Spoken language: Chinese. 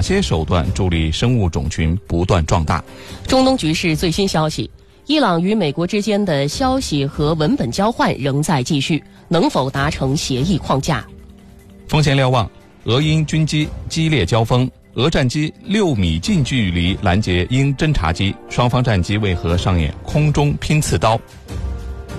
些手段助力生物种群不断壮大？ 中东局势最新消息，伊朗与美国之间的消息和文本交换仍在继续，能否达成协议框架？ 风险瞭望，俄英军机激烈交锋，俄战机6米近距离拦截英侦察机，双方战机为何上演空中拼刺刀？